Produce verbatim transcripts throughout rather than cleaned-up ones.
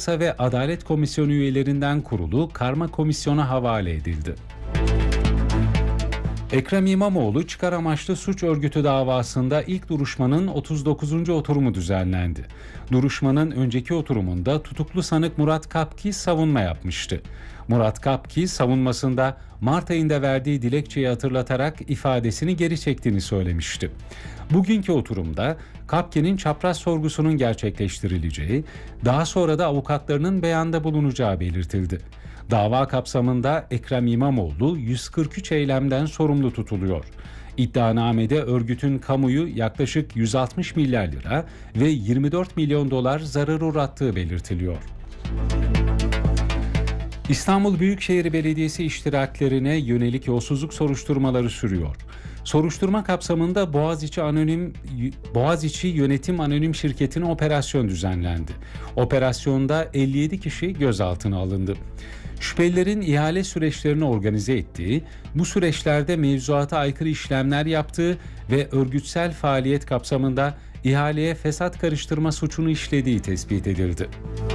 Anayasa ve Adalet Komisyonu üyelerinden kurulu karma komisyona havale edildi. Ekrem İmamoğlu çıkar amaçlı suç örgütü davasında ilk duruşmanın otuz dokuzuncu oturumu düzenlendi. Duruşmanın önceki oturumunda tutuklu sanık Murat Kapki savunma yapmıştı. Murat Kapki savunmasında Mart ayında verdiği dilekçeyi hatırlatarak ifadesini geri çektiğini söylemişti. Bugünkü oturumda Kapki'nin çapraz sorgusunun gerçekleştirileceği, daha sonra da avukatlarının beyanda bulunacağı belirtildi. Dava kapsamında Ekrem İmamoğlu yüz kırk üç eylemden sorumlu tutuluyor. İddianamede örgütün kamuyu yaklaşık yüz altmış milyar lira ve yirmi dört milyon dolar zarar uğrattığı belirtiliyor. İstanbul Büyükşehir Belediyesi iştiraklerine yönelik yolsuzluk soruşturmaları sürüyor. Soruşturma kapsamında Boğaziçi Anonim Boğaziçi Yönetim Anonim Şirketi'ne operasyon düzenlendi. Operasyonda elli yedi kişi gözaltına alındı. Şüphelilerin ihale süreçlerini organize ettiği, bu süreçlerde mevzuata aykırı işlemler yaptığı ve örgütsel faaliyet kapsamında ihaleye fesat karıştırma suçunu işlediği tespit edildi.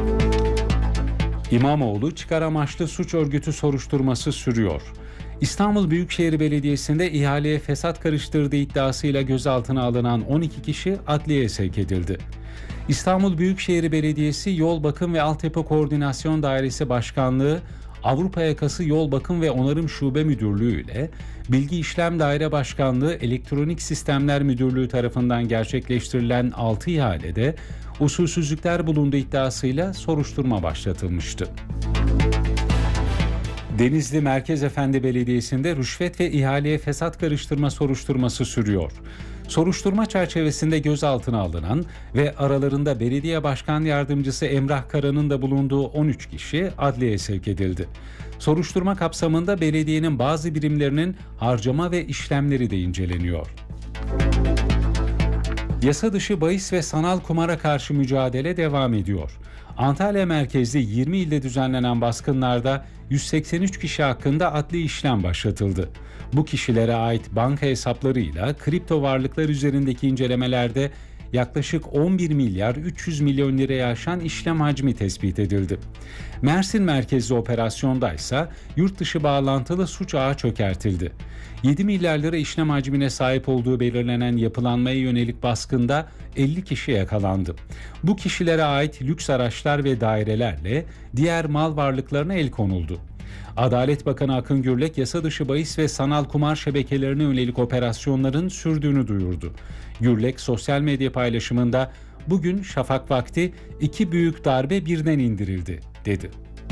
İmamoğlu çıkar amaçlı suç örgütü soruşturması sürüyor. İstanbul Büyükşehir Belediyesi'nde ihaleye fesat karıştırdığı iddiasıyla gözaltına alınan on iki kişi adliyeye sevk edildi. İstanbul Büyükşehir Belediyesi Yol Bakım ve Altyapı Koordinasyon Dairesi Başkanlığı, Avrupa Yakası Yol Bakım ve Onarım Şube Müdürlüğü ile Bilgi İşlem Daire Başkanlığı Elektronik Sistemler Müdürlüğü tarafından gerçekleştirilen altı ihalede usulsüzlükler bulunduğu iddiasıyla soruşturma başlatılmıştı. Denizli Merkezefendi Belediyesi'nde rüşvet ve ihaleye fesat karıştırma soruşturması sürüyor. Soruşturma çerçevesinde gözaltına alınan ve aralarında belediye başkan yardımcısı Emrah Kara'nın da bulunduğu on üç kişi adliyeye sevk edildi. Soruşturma kapsamında belediyenin bazı birimlerinin harcama ve işlemleri de inceleniyor. Yasa dışı bahis ve sanal kumara karşı mücadele devam ediyor. Antalya merkezli yirmi ilde düzenlenen baskınlarda yüz seksen üç kişi hakkında adli işlem başlatıldı. Bu kişilere ait banka hesaplarıyla kripto varlıklar üzerindeki incelemelerde yaklaşık on bir milyar üç yüz milyon liraya aşan işlem hacmi tespit edildi. Mersin merkezli operasyonda ise yurt dışı bağlantılı suç ağı çökertildi. yedi milyar lira işlem hacmine sahip olduğu belirlenen yapılanmaya yönelik baskında elli kişi yakalandı. Bu kişilere ait lüks araçlar ve dairelerle diğer mal varlıklarına el konuldu. Adalet Bakanı Akın Gürlek, yasa dışı bahis ve sanal kumar şebekelerine yönelik operasyonların sürdüğünü duyurdu. Gürlek, sosyal medya paylaşımında "Bugün şafak vakti iki büyük darbe birden indirildi," dedi.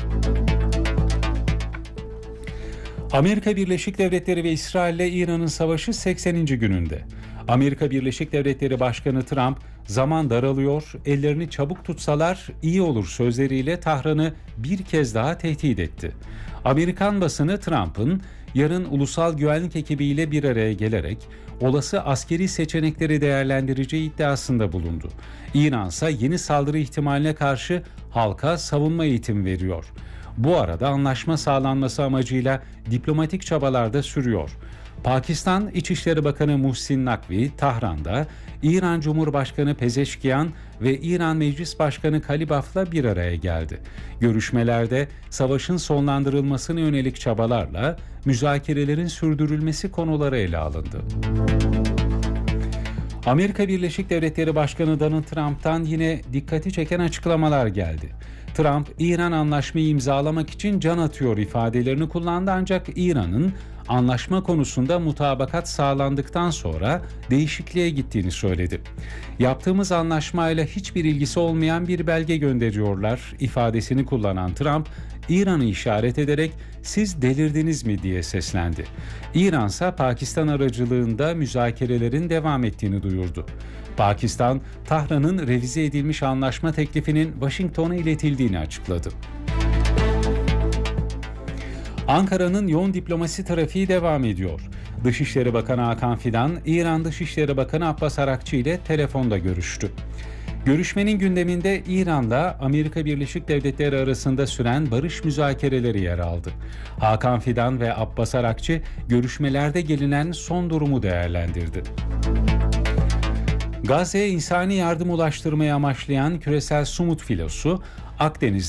Amerika Birleşik Devletleri ve İsrail ile İran'ın savaşı sekseninci gününde. Amerika Birleşik Devletleri Başkanı Trump, "Zaman daralıyor, ellerini çabuk tutsalar iyi olur" sözleriyle Tahran'ı bir kez daha tehdit etti. Amerikan basını Trump'ın yarın ulusal güvenlik ekibiyle bir araya gelerek olası askeri seçenekleri değerlendireceği iddiasında bulundu. İran ise yeni saldırı ihtimaline karşı halka savunma eğitimi veriyor. Bu arada anlaşma sağlanması amacıyla diplomatik çabalar da sürüyor. Pakistan İçişleri Bakanı Muhsin Nakvi, Tahran'da İran Cumhurbaşkanı Pezeşkiyan ve İran Meclis Başkanı Kalibaf'la bir araya geldi. Görüşmelerde savaşın sonlandırılmasına yönelik çabalarla müzakerelerin sürdürülmesi konuları ele alındı. Amerika Birleşik Devletleri Başkanı Donald Trump'tan yine dikkati çeken açıklamalar geldi. Trump, "İran anlaşmayı imzalamak için can atıyor" ifadelerini kullandı, ancak İran'ın anlaşma konusunda mutabakat sağlandıktan sonra değişikliğe gittiğini söyledi. "Yaptığımız anlaşmayla hiçbir ilgisi olmayan bir belge gönderiyorlar" ifadesini kullanan Trump, İran'ı işaret ederek "Siz delirdiniz mi?" diye seslendi. İran ise Pakistan aracılığında müzakerelerin devam ettiğini duyurdu. Pakistan, Tahran'ın revize edilmiş anlaşma teklifinin Washington'a iletildiğini açıkladı. Ankara'nın yoğun diplomasi trafiği devam ediyor. Dışişleri Bakanı Hakan Fidan, İran Dışişleri Bakanı Abbas Arakçı ile telefonda görüştü. Görüşmenin gündeminde İran'la Amerika Birleşik Devletleri arasında süren barış müzakereleri yer aldı. Hakan Fidan ve Abbas Arakçı görüşmelerde gelinen son durumu değerlendirdi. Gazze'ye insani yardım ulaştırmayı amaçlayan küresel Sumut filosu, Akdeniz